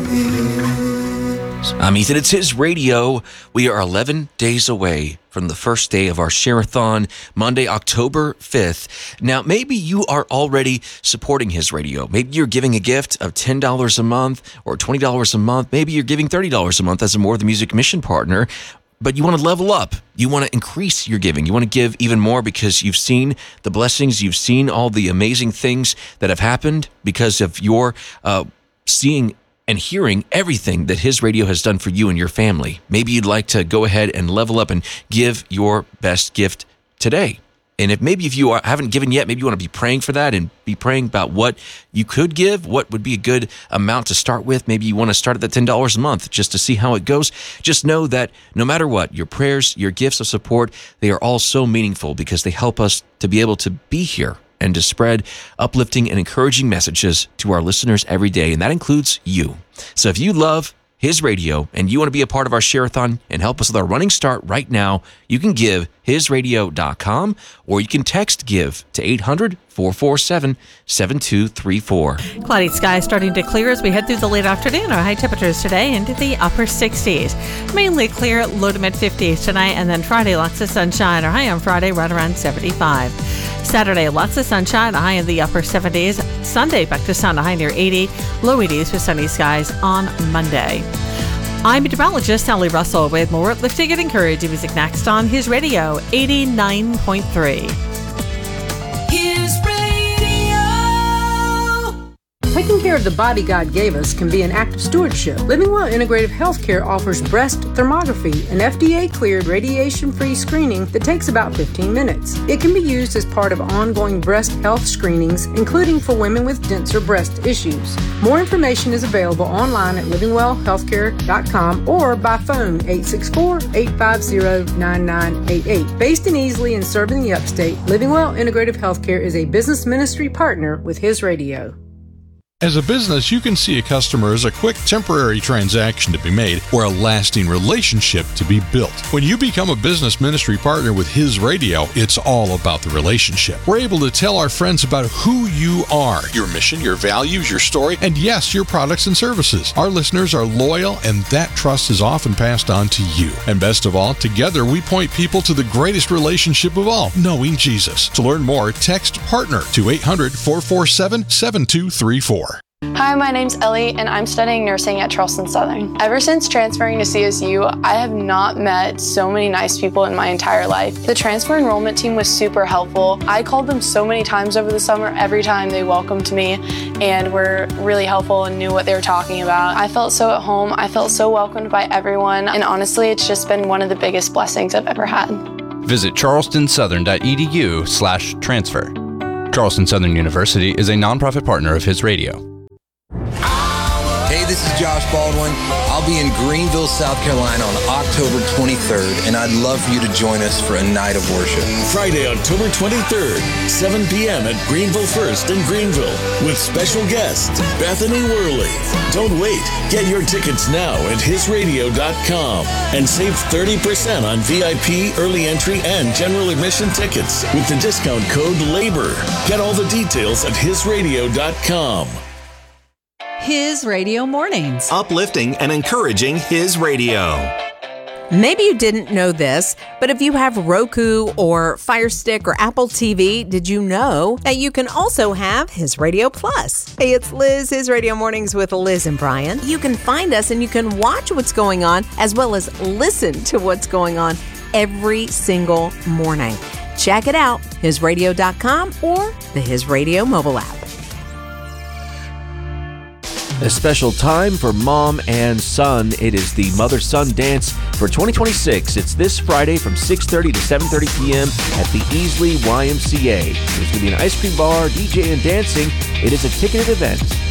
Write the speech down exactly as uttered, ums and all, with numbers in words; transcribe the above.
I'm Ethan. It's His Radio. We are eleven days away from the first day of our Share-a-thon, Monday, October fifth. Now, maybe you are already supporting His Radio. Maybe you're giving a gift of ten dollars a month or twenty dollars a month. Maybe you're giving thirty dollars a month as a More Than Music mission partner. But you want to level up. You want to increase your giving. You want to give even more because you've seen the blessings. You've seen all the amazing things that have happened because of your uh, seeing and hearing everything that His Radio has done for you and your family. Maybe you'd like to go ahead and level up and give your best gift today. And if maybe if you are, haven't given yet, maybe you want to be praying for that and be praying about what you could give, what would be a good amount to start with. Maybe you want to start at the ten dollars a month just to see how it goes. Just know that no matter what, your prayers, your gifts of support, they are all so meaningful because they help us to be able to be here and to spread uplifting and encouraging messages to our listeners every day, and that includes you. So if you love His Radio and you want to be a part of our Share-a-thon and help us with our running start right now, you can give his radio dot com or you can text GIVE to eight hundred, four four seven, seven two three four. Cloudy skies starting to clear as we head through the late afternoon. Our high temperatures today into the upper sixties. Mainly clear, low to mid fifties tonight, and then Friday lots of sunshine. Our high on Friday right around seventy-five. Saturday lots of sunshine, a high in the upper seventies. Sunday back to sun, a high near eighty. Low eighties with sunny skies on Monday. I'm meteorologist Sally Russell with more uplifting and encouraging music next on His Radio eighty-nine point three. His Radio. Taking care of the body God gave us can be an act of stewardship. Living Well Integrative Healthcare offers breast thermography, an F D A-cleared radiation-free screening that takes about fifteen minutes. It can be used as part of ongoing breast health screenings, including for women with denser breast issues. More information is available online at living well healthcare dot com or by phone eight six four, eight five zero, nine nine eight eight. Based in Easley and serving the upstate, Living Well Integrative Healthcare is a business ministry partner with His Radio. As a business, you can see a customer as a quick temporary transaction to be made or a lasting relationship to be built. When you become a business ministry partner with His Radio, it's all about the relationship. We're able to tell our friends about who you are, your mission, your values, your story, and yes, your products and services. Our listeners are loyal, and that trust is often passed on to you. And best of all, together we point people to the greatest relationship of all, knowing Jesus. To learn more, text PARTNER to eight hundred, four four seven, seven two three four. Hi, my name's Ellie, and I'm studying nursing at Charleston Southern. Ever since transferring to C S U, I have not met so many nice people in my entire life. The transfer enrollment team was super helpful. I called them so many times over the summer. Every time they welcomed me and were really helpful and knew what they were talking about. I felt so at home. I felt so welcomed by everyone, and honestly, it's just been one of the biggest blessings I've ever had. Visit charleston southern dot e d u slash transfer. Charleston Southern University is a nonprofit partner of His Radio. Hey, this is Josh Baldwin. I'll be in Greenville, South Carolina on October twenty-third, and I'd love for you to join us for a night of worship. Friday, October twenty-third, seven p.m. at Greenville First in Greenville with special guest Bethany Worley. Don't wait. Get your tickets now at his radio dot com and save thirty percent on V I P, early entry, and general admission tickets with the discount code LABOR. Get all the details at his radio dot com. His Radio Mornings. Uplifting and encouraging His Radio. Maybe you didn't know this, but if you have Roku or Fire Stick or Apple T V, did you know that you can also have His Radio Plus? Hey, it's Liz, His Radio Mornings with Liz and Brian. You can find us and you can watch what's going on as well as listen to what's going on every single morning. Check it out, his radio dot com or the His Radio mobile app. A special time for mom and son. It is the Mother-Son Dance for twenty twenty-six. It's this Friday from six thirty to seven thirty p.m. at the Easley Y M C A. There's going to be an ice cream bar, D J, and dancing. It is a ticketed event